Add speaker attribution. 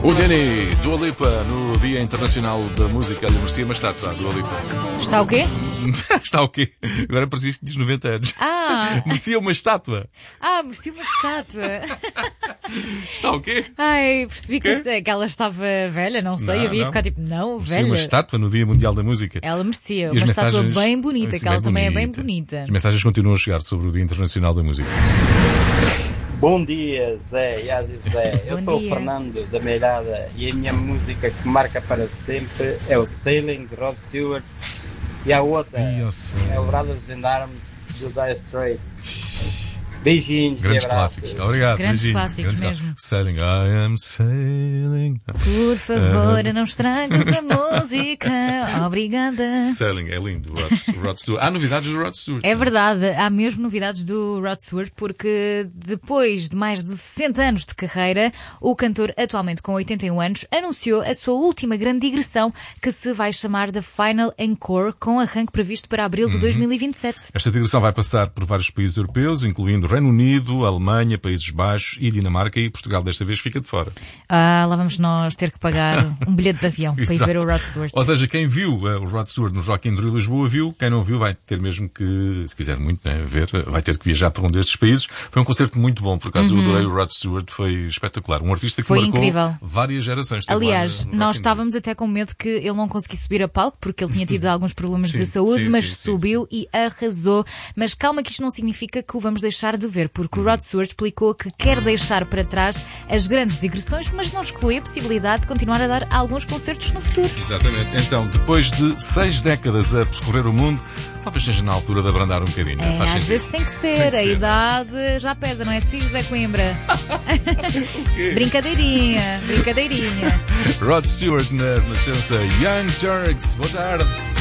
Speaker 1: O Danny, Dua Lipa, no Dia Internacional da Música, lhe merecia uma estátua, Dua Lipa.
Speaker 2: Está o quê?
Speaker 1: Está o quê? Agora parecia que diz 90 anos. Merecia uma estátua.
Speaker 2: Merecia uma estátua.
Speaker 1: Está o quê?
Speaker 2: Ai, percebi que ela estava velha, não sei, eu ia ficar tipo, não,
Speaker 1: merecia
Speaker 2: velha.
Speaker 1: uma estátua no Dia Mundial da Música.
Speaker 2: Ela merecia,
Speaker 1: E
Speaker 2: uma
Speaker 1: as
Speaker 2: estátua
Speaker 1: mensagens-
Speaker 2: bem bonita, que ela também é bem bonita.
Speaker 1: As mensagens continuam a chegar sobre o Dia Internacional da Música.
Speaker 3: Bom dia, Zé, Yas e Zé. Eu
Speaker 2: Bom
Speaker 3: sou
Speaker 2: dia.
Speaker 3: o Fernando da Meirada e a minha música que marca para sempre é o Sailing de Rod Stewart e a outra é o Brothers in Arms do Dire Straits. Beijinhos
Speaker 1: Grandes
Speaker 3: e abraços.
Speaker 1: clássicos. Obrigado.
Speaker 2: Grandes
Speaker 1: beijinho.
Speaker 2: clássicos mesmo.
Speaker 1: Clássicos. Sailing, I am sailing.
Speaker 2: Por favor, não estragas a música. Obrigada.
Speaker 1: Sailing, é lindo. Rod Stewart. Há novidades do Rod Stewart.
Speaker 2: É verdade, há mesmo novidades do Rod Stewart, porque depois de mais de 60 anos de carreira, o cantor, atualmente com 81 anos, anunciou a sua última grande digressão, que se vai chamar The Final Encore, com arranque previsto para abril de 2027.
Speaker 1: Esta digressão vai passar por vários países europeus, incluindo Reino Unido, Alemanha, Países Baixos e Dinamarca, e Portugal desta vez fica de fora.
Speaker 2: Lá vamos nós ter que pagar um bilhete de avião para ir
Speaker 1: Exato.
Speaker 2: ver o Rod Stewart.
Speaker 1: Ou seja, quem viu o Rod Stewart no Rock in Rio Lisboa viu, quem não viu vai ter mesmo que, se quiser muito, né, ver, vai ter que viajar para um destes países. Foi um concerto muito bom, por acaso eu adorei o Rod Stewart, foi espetacular. Um artista que
Speaker 2: Foi
Speaker 1: marcou
Speaker 2: incrível.
Speaker 1: várias gerações. Esteve
Speaker 2: Aliás,
Speaker 1: lá no Rock
Speaker 2: nós
Speaker 1: in Rio.
Speaker 2: estávamos até com medo que ele não conseguisse subir a palco, porque ele tinha tido alguns problemas
Speaker 1: Sim,
Speaker 2: de saúde,
Speaker 1: sim,
Speaker 2: mas
Speaker 1: sim,
Speaker 2: subiu e arrasou. Mas calma que isto não significa que o vamos deixar de ver, porque o Rod Stewart explicou que quer deixar para trás as grandes digressões, mas não exclui a possibilidade de continuar a dar alguns concertos no futuro.
Speaker 1: Exatamente. Então, depois de 6 décadas a percorrer o mundo, talvez seja na altura de abrandar um bocadinho. Faz
Speaker 2: Às
Speaker 1: sentido.
Speaker 2: vezes tem que ser,
Speaker 1: Tem que
Speaker 2: a
Speaker 1: ser.
Speaker 2: idade já pesa, não é assim, José Coimbra? Brincadeirinha.
Speaker 1: Rod Stewart na Renascença Young Turks. Boa tarde.